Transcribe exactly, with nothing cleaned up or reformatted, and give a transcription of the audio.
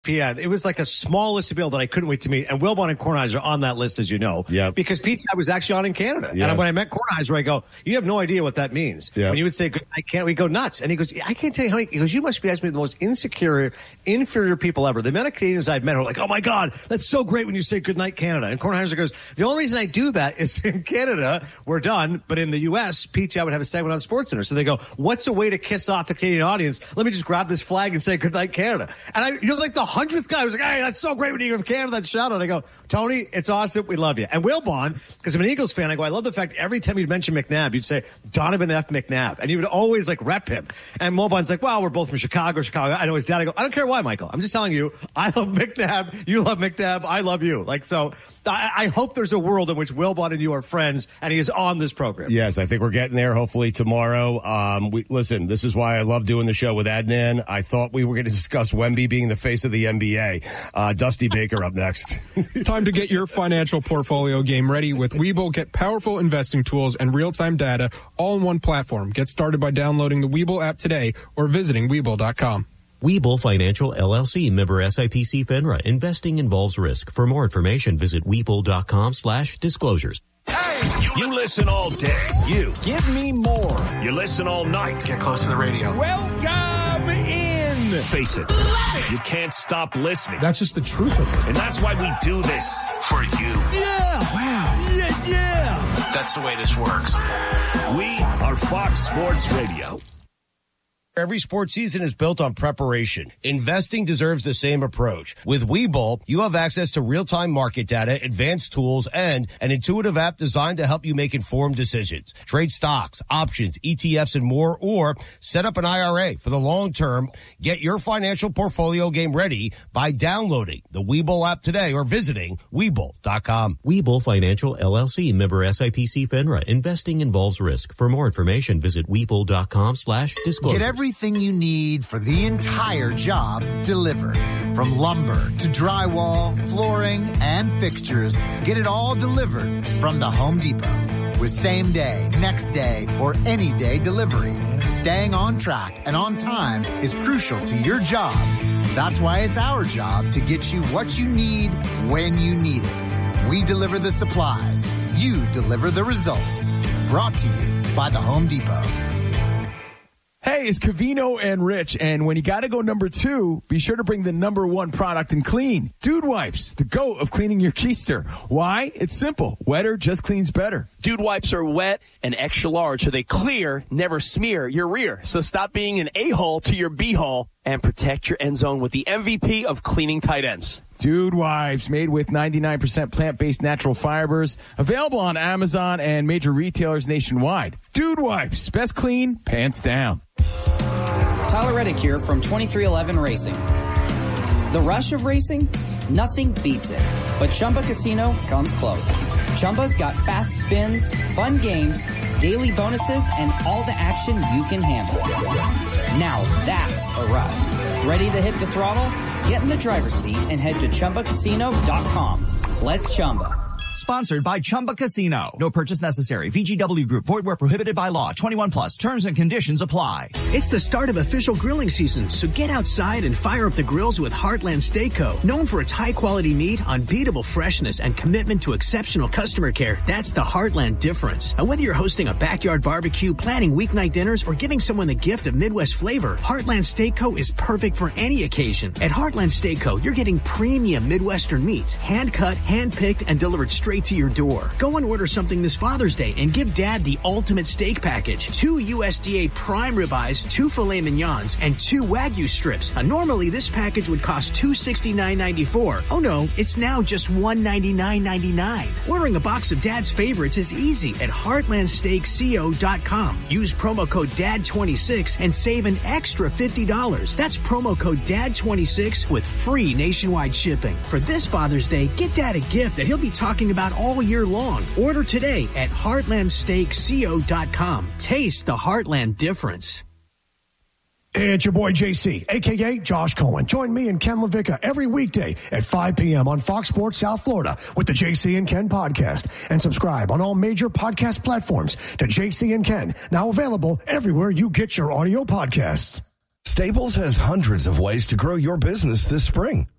P N, it was like a small list of people that I couldn't wait to meet. And Wilbon and Kornheiser are on that list, as you know. Yeah. Because P T I was actually on in Canada. Yes. And when I met Kornheiser, I go, you have no idea what that means. Yeah. When you would say, I can't, we go nuts. And he goes, I can't tell you how many, he goes, you must be asking me the most insecure, inferior people ever. The amount of Canadians I've met are like, oh my God, that's so great when you say good night, Canada. And Kornheiser goes, the only reason I do that is in Canada, we're done. But in the U S, P T I would have a segment on SportsCenter. So they go, what's a way to kiss off the Canadian audience? Let me just grab this flag and say good night, Canada. And I, you're like the hundredth guy who's like, hey, that's so great when you give Canada that shout out. I go, Tony, it's awesome. We love you. And Wilbon, because I'm an Eagles fan, I go, I love the fact every time you'd mention McNabb, you'd say Donovan F. McNabb. And you would always like rep him. And Wilbon's like, well, we're both from Chicago, Chicago. I know his dad. I go, I don't care why, Michael. I'm just telling you, I love McNabb. You love McNabb. I love you. Like, so I, I hope there's a world in which Wilbon and you are friends and he is on this program. Yes, I think we're getting there hopefully tomorrow. Um, we, listen, this is why I love doing the show with Adnan. I thought we were going to discuss Wemby being the face of the N B A. Uh, Dusty Baker up next. It's time to get your financial portfolio game ready with Webull. Get powerful investing tools and real-time data all in one platform. Get started by downloading the Webull app today or visiting Webull dot com. Webull Financial L L C, member S I P C FINRA. Investing involves risk. For more information, visit Webull dot com slash disclosures. Hey, you, you listen all day. You. Give me more. You listen all night. Get close to the radio. Welcome in. Face it. You can't stop listening. That's just the truth of it. And that's why we do this for you. Yeah. Wow. Yeah, yeah. That's the way this works. We are Fox Sports Radio. Every sports season is built on preparation. Investing deserves the same approach. With Webull, you have access to real-time market data, advanced tools, and an intuitive app designed to help you make informed decisions. Trade stocks, options, E T Fs, and more, or set up an I R A for the long term. Get your financial portfolio game ready by downloading the Webull app today or visiting Webull dot com. Webull Financial L L C, member S I P C FINRA. Investing involves risk. For more information, visit Webull dot com slash disclosures. Get everything you need for the entire job delivered. From lumber to drywall, flooring, and fixtures, get it all delivered from the Home Depot. With same day, next day, or any day delivery, staying on track and on time is crucial to your job. That's why it's our job to get you what you need when you need it. We deliver the supplies. You deliver the results. Brought to you by the Home Depot. Hey, it's Covino and Rich, and when you gotta go number two, be sure to bring the number one product in clean. Dude Wipes, the GOAT of cleaning your keister. Why? It's simple. Wetter just cleans better. Dude Wipes are wet and extra large, so they clear, never smear your rear. So stop being an a-hole to your b-hole and protect your end zone with the M V P of cleaning tight ends. Dude Wipes, made with ninety-nine percent plant-based natural fibers. Available on Amazon and major retailers nationwide. Dude Wipes, best clean, pants down. Tyler Reddick here from twenty-three eleven Racing. The rush of racing? Nothing beats it. But Chumba Casino comes close. Chumba's got fast spins, fun games, daily bonuses, and all the action you can handle. Now that's a ride. Ready to hit the throttle? Get in the driver's seat and head to Chumba Casino dot com. Let's Chumba. Sponsored by Chumba Casino. No purchase necessary. V G W Group. Void where prohibited by law. twenty-one plus. Terms and conditions apply. It's the start of official grilling season, so get outside and fire up the grills with Heartland Steak Co. Known for its high-quality meat, unbeatable freshness, and commitment to exceptional customer care, that's the Heartland difference. And whether you're hosting a backyard barbecue, planning weeknight dinners, or giving someone the gift of Midwest flavor, Heartland Steak Co. is perfect for any occasion. At Heartland Steak Co., you're getting premium Midwestern meats, hand-cut, hand-picked, and delivered straight to your door. Go and order something this Father's Day and give Dad the ultimate steak package. Two U S D A prime ribeyes, two filet mignons, and two Wagyu strips. Now, normally this package would cost two hundred sixty-nine dollars and ninety-four cents. Oh no, it's now just one hundred ninety-nine dollars and ninety-nine cents. Ordering a box of Dad's favorites is easy at heartland steak co dot com. Use promo code D A D twenty-six and save an extra fifty dollars. That's promo code D A D twenty-six with free nationwide shipping. For this Father's Day, get Dad a gift that he'll be talking about all year long. Order today at heartland steak co dot com. Taste the Heartland difference. Hey, it's your boy J C, a k a. Josh Cohen. Join me and Ken LaVicka every weekday at five p.m. on Fox Sports South Florida with the J C and Ken podcast. And subscribe on all major podcast platforms to J C and Ken, now available everywhere you get your audio podcasts. Staples has hundreds of ways to grow your business this spring.